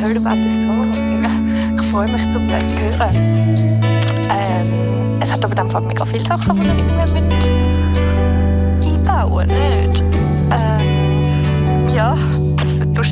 heard about this song. Ich freue mich zum Hören. Es hat aber dann mega viele Sachen, die wir nicht mehr